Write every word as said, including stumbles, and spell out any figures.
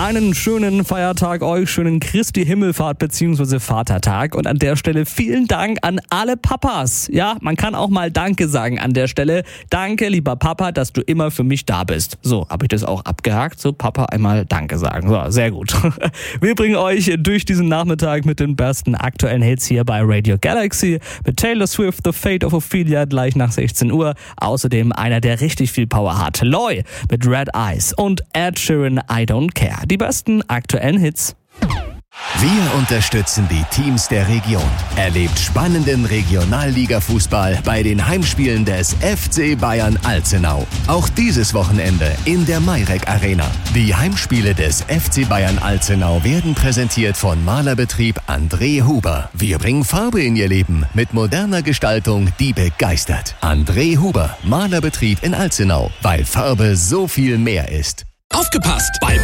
Einen schönen Feiertag euch, schönen Christi Himmelfahrt bzw. Vatertag. Und an der Stelle vielen Dank an alle Papas. Ja, man kann auch mal Danke sagen an der Stelle. Danke, lieber Papa, dass du immer für mich da bist. So, habe ich das auch abgehakt? So, Papa einmal Danke sagen. So, sehr gut. Wir bringen euch durch diesen Nachmittag mit den besten aktuellen Hits hier bei Radio Galaxy. Mit Taylor Swift, The Fate of Ophelia gleich nach sechzehn Uhr. Außerdem einer, der richtig viel Power hat. Loy mit Red Eyes und Ed Sheeran, I Don't Care. Die besten aktuellen Hits. Wir unterstützen die Teams der Region. Erlebt spannenden Regionalliga-Fußball bei den Heimspielen des F C Bayern Alzenau. Auch dieses Wochenende in der Mayrek Arena. Die Heimspiele des F C Bayern Alzenau werden präsentiert von Malerbetrieb André Huber. Wir bringen Farbe in Ihr Leben mit moderner Gestaltung, die begeistert. André Huber, Malerbetrieb in Alzenau, weil Farbe so viel mehr ist. Aufgepasst! Beim